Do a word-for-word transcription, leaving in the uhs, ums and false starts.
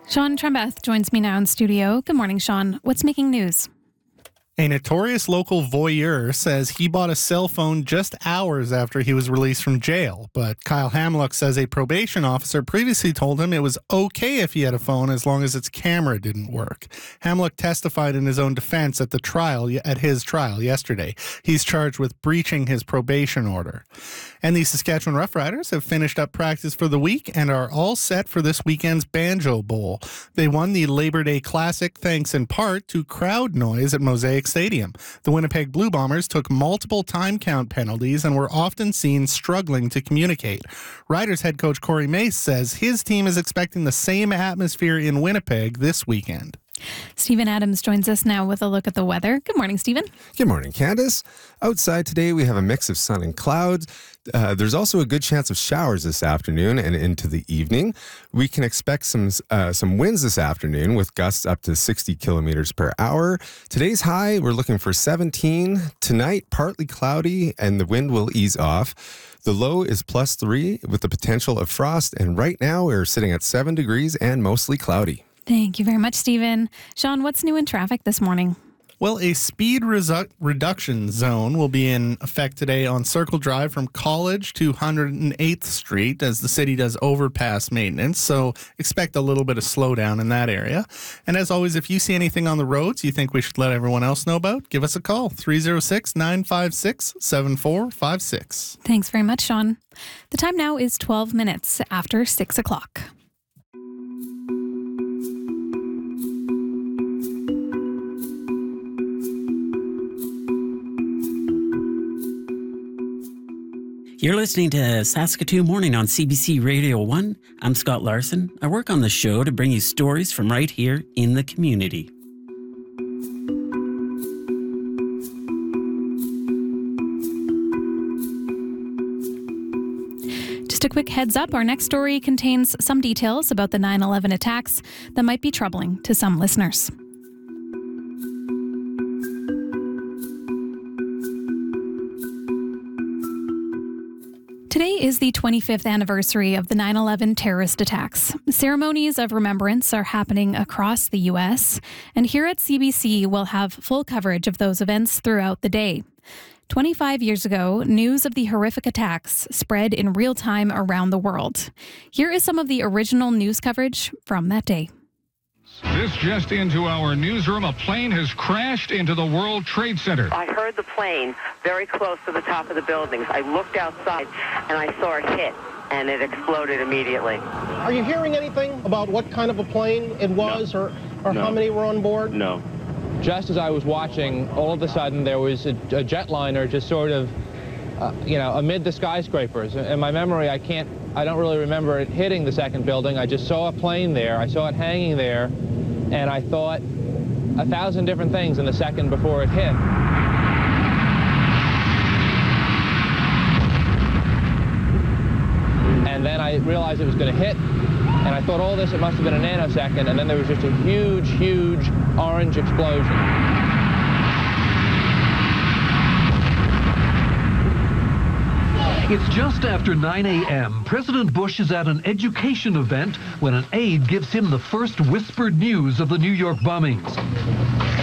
Sean Trembeth joins me now in studio. Good morning, Sean. What's making news? A notorious local voyeur says he bought a cell phone just hours after he was released from jail. But Kyle Hamluck says a probation officer previously told him it was okay if he had a phone as long as its camera didn't work. Hamluck testified in his own defense at the trial, at his trial yesterday. He's charged with breaching his probation order. And the Saskatchewan Roughriders have finished up practice for the week and are all set for this weekend's Banjo Bowl. They won the Labor Day Classic thanks in part to crowd noise at Mosaic Stadium. The Winnipeg Blue Bombers took multiple time count penalties and were often seen struggling to communicate. Riders head coach Corey Mace says his team is expecting the same atmosphere in Winnipeg this weekend. Stephen Adams joins us now with a look at the weather. Good morning, Stephen. Good morning, Candace. Outside today, we have a mix of sun and clouds. Uh, there's also a good chance of showers this afternoon and into the evening. We can expect some uh, some winds this afternoon with gusts up to sixty kilometers per hour. Today's high, we're looking for seventeen. Tonight, partly cloudy, and the wind will ease off. The low is plus three with the potential of frost, and right now we're sitting at seven degrees and mostly cloudy. Thank you very much, Stephen. Sean, what's new in traffic this morning? Well, a speed resu- reduction zone will be in effect today on Circle Drive from College to one hundred eighth Street as the city does overpass maintenance, so expect a little bit of slowdown in that area. And as always, if you see anything on the roads you think we should let everyone else know about, give us a call, three oh six, nine five six, seven four five six. Thanks very much, Sean. The time now is twelve minutes after six o'clock. You're listening to Saskatoon Morning on C B C Radio one. I'm Scott Larson. I work on the show to bring you stories from right here in the community. Just a quick heads up, our next story contains some details about the nine eleven attacks that might be troubling to some listeners. Today is the twenty-fifth anniversary of the nine eleven terrorist attacks. Ceremonies of remembrance are happening across the U S, and here at C B C we'll have full coverage of those events throughout the day. twenty-five years ago, news of the horrific attacks spread in real time around the world. Here is some of the original news coverage from that day. This just into our newsroom. A plane has crashed into the World Trade Center. I heard the plane very close to the top of the buildings. I looked outside and I saw it hit and it exploded immediately. Are you hearing anything about what kind of a plane it was no. or, or no. how many were on board? No. Just as I was watching, all of a sudden there was a, a jetliner just sort of, uh, you know, amid the skyscrapers. In my memory, I can't, I don't really remember it hitting the second building. I just saw a plane there. I saw it hanging there, and I thought a thousand different things in the second before it hit. And then I realized it was going to hit, and I thought all this, it must have been a nanosecond, and then there was just a huge, huge orange explosion. It's just after nine a.m. President Bush is at an education event when an aide gives him the first whispered news of the New York bombings.